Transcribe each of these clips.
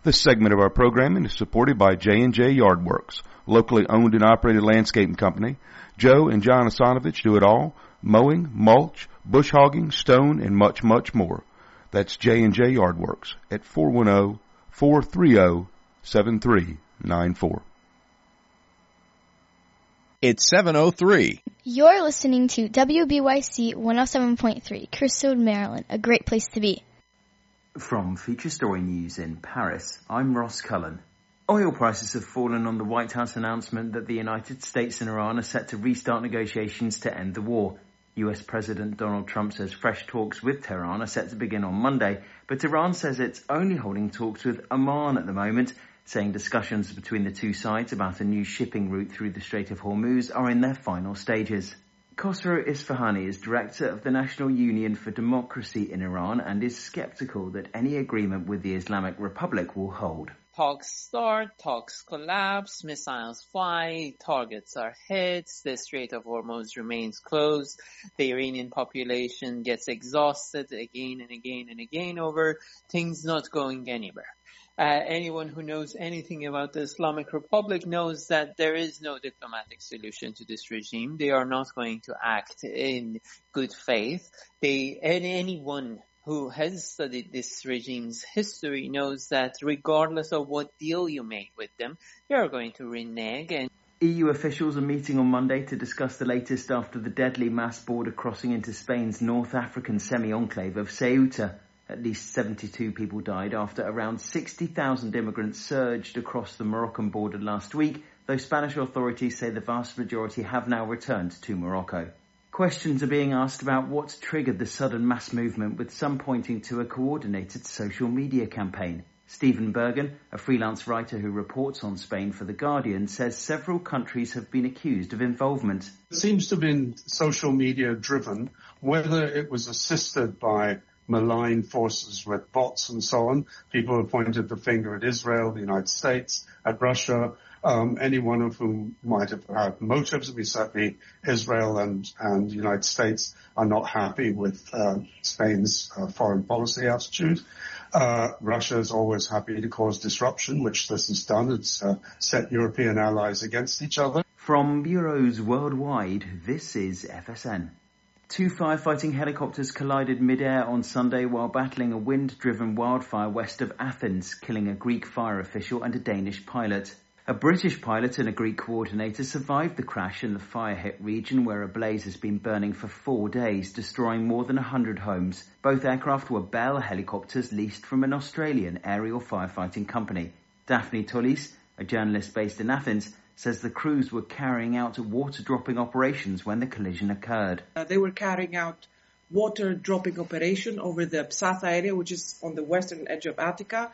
This segment of our programming is supported by J&J Yardworks, locally owned and operated landscaping company. Joe and John Asanovich do it all: mowing, mulch, bush hogging, stone, and much, much more. That's J&J Yardworks at 410-430-7394. It's 7:03. You're listening to WBYC 107.3, Crystal, Maryland, a great place to be. From Feature Story News in Paris, I'm Ross Cullen. Oil prices have fallen on the White House announcement that the United States and Iran are set to restart negotiations to end the war. US President Donald Trump says fresh talks with Tehran are set to begin on Monday, but Iran says it's only holding talks with Oman at the moment, saying discussions between the two sides about a new shipping route through the Strait of Hormuz are in their final stages. Khosrow Isfahani is director of the National Union for Democracy in Iran and is skeptical that any agreement with the Islamic Republic will hold. Talks start, talks collapse, missiles fly, targets are hit, the Strait of Hormuz remains closed, the Iranian population gets exhausted again and again and again over things not going anywhere. Anyone who knows anything about the Islamic Republic knows that there is no diplomatic solution to this regime. They are not going to act in good faith. Anyone who has studied this regime's history knows that regardless of what deal you make with them, they are going to renege. And EU officials are meeting on Monday to discuss the latest after the deadly mass border crossing into Spain's North African semi-enclave of Ceuta. At least 72 people died after around 60,000 immigrants surged across the Moroccan border last week, though Spanish authorities say the vast majority have now returned to Morocco. Questions are being asked about what's triggered the sudden mass movement, with some pointing to a coordinated social media campaign. Stephen Bergen, a freelance writer who reports on Spain for The Guardian, says several countries have been accused of involvement. It seems to have been social media driven, whether it was assisted by malign forces with bots and so on. People have pointed the finger at Israel, the United States, at Russia, any one of whom might have had motives. We certainly, Israel and the United States are not happy with Spain's foreign policy attitude. Russia is always happy to cause disruption, which this has done. It's set European allies against each other. From bureaus worldwide, this is FSN. Two firefighting helicopters collided mid-air on Sunday while battling a wind-driven wildfire west of Athens, killing a Greek fire official and a Danish pilot. A British pilot and a Greek coordinator survived the crash in the fire-hit region, where a blaze has been burning for 4 days, destroying more than 100 homes. Both aircraft were Bell helicopters leased from an Australian aerial firefighting company. Daphne Tullis, a journalist based in Athens, says the crews were carrying out water-dropping operations when the collision occurred. They were carrying out water-dropping operation over the Psatha area, which is on the western edge of Attica.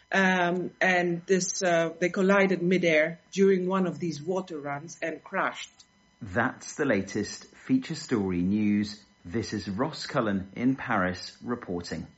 They collided midair during one of these water runs and crashed. That's the latest Feature Story News. This is Ross Cullen in Paris reporting.